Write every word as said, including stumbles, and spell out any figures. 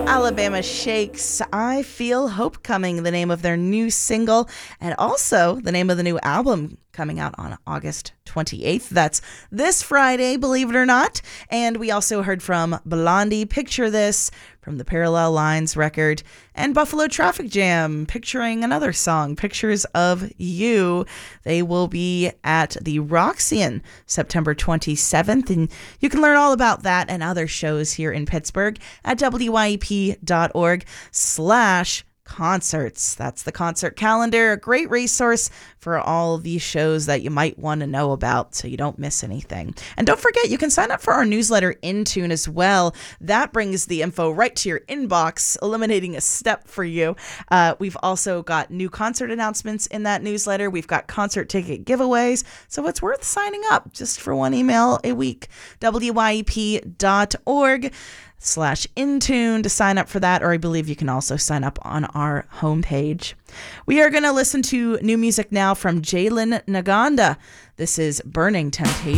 Alabama Shakes, I Feel Hope Coming, the name of their new single, and also the name of the new album coming out on August twenty-eighth. That's this Friday, believe it or not. And we also heard from Blondie, Picture This, from the Parallel Lines record, and Buffalo Traffic Jam, Picturing another song, Pictures of You. They will be at the Roxy September twenty-seventh, and you can learn all about that and other shows here in Pittsburgh at W Y E P dot org slash concerts. That's the concert calendar, a great resource for all of these shows that you might want to know about so you don't miss anything. And don't forget, you can sign up for our newsletter Intune as well. That brings the info right to your inbox, eliminating a step for you. Uh, we've also got new concert announcements in that newsletter. We've got concert ticket giveaways, so it's worth signing up just for one email a week. W Y E P dot org slash Intune to sign up for that, or I believe you can also sign up on our homepage. We are going to listen to new music now from Jalen Naganda. This is Burning Temptation.